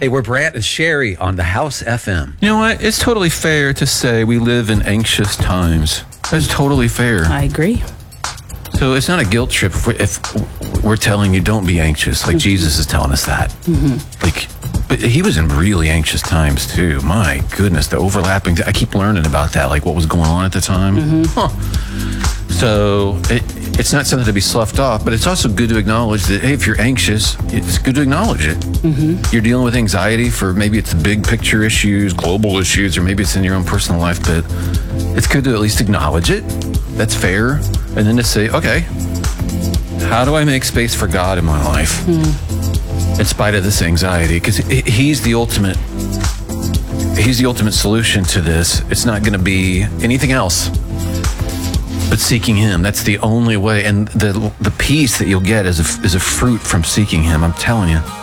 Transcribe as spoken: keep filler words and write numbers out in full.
Hey, we're Brant and Sherry on the House F M. You know what? It's totally fair to say we live in anxious times. That's totally fair. I agree. So it's not a guilt trip if we're, if we're telling you don't be anxious, like mm-hmm. Jesus is telling us that. Mm-hmm. Like, but he was in really anxious times too. My goodness, the overlapping. I keep learning about that, like what was going on at the time. Mm-hmm. Huh. So it, it's not something to be sloughed off, but it's also good to acknowledge that, hey, if you're anxious, it's good to acknowledge it. Mm-hmm. You're dealing with anxiety for maybe it's the big picture issues, global issues, or maybe it's in your own personal life, but it's good to at least acknowledge it. That's fair. And then to say, okay, how do I make space for God in my life mm. in spite of this anxiety? Because he's the ultimate, he's the ultimate solution to this. It's not going to be anything else but seeking him. That's the only way. And the the peace that you'll get is a, is a fruit from seeking him. I'm telling you.